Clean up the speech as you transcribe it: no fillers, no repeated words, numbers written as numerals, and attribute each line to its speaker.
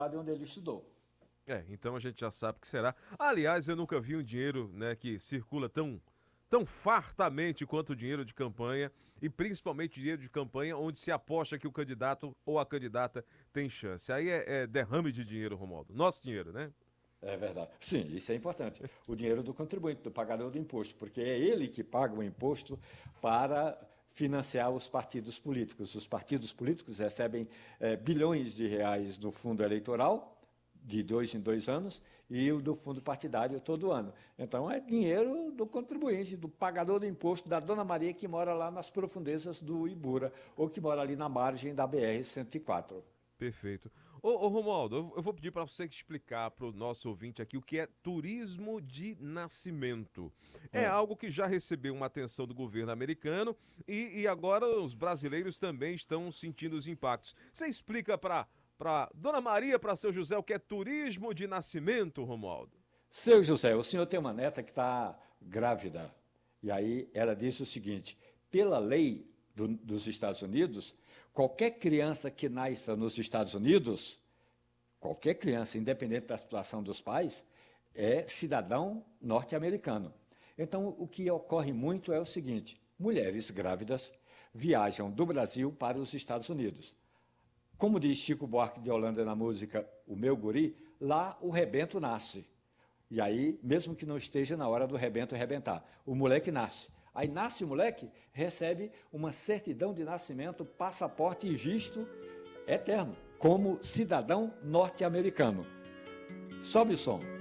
Speaker 1: onde ele estudou.
Speaker 2: Então a gente já sabe que será. Aliás, eu nunca vi um dinheiro, né, que circula tão fartamente quanto o dinheiro de campanha, e principalmente dinheiro de campanha onde se aposta que o candidato ou a candidata tem chance. Aí é derrame de dinheiro, Romualdo. Nosso dinheiro, né?
Speaker 1: É verdade. Sim, isso é importante. O dinheiro do contribuinte, do pagador do imposto, porque é ele que paga o imposto para financiar os partidos políticos. Os partidos políticos recebem bilhões de reais do fundo eleitoral, de 2 em 2 anos, e o do fundo partidário todo ano. Então é dinheiro do contribuinte, do pagador do imposto, da Dona Maria que mora lá nas profundezas do Ibura, ou que mora ali na margem da BR-104.
Speaker 2: Perfeito. Ô Romualdo, eu vou pedir para você explicar para o nosso ouvinte aqui o que é turismo de nascimento. É
Speaker 1: É.
Speaker 2: algo que já recebeu uma atenção do governo americano e agora os brasileiros também estão sentindo os impactos. Você explica para Dona Maria, para seu José, o que é turismo de nascimento, Romualdo?
Speaker 1: Seu José, o senhor tem uma neta que está grávida. E aí ela disse o seguinte: pela lei dos Estados Unidos, qualquer criança que nasça nos Estados Unidos, qualquer criança, independente da situação dos pais, é cidadão norte-americano. Então, o que ocorre muito é o seguinte: mulheres grávidas viajam do Brasil para os Estados Unidos. Como diz Chico Buarque de Holanda na música O Meu Guri, lá o rebento nasce. E aí, mesmo que não esteja na hora do rebento rebentar, o moleque nasce. Aí nasce o moleque, recebe uma certidão de nascimento, passaporte e visto eterno, como cidadão norte-americano. Sobe o som.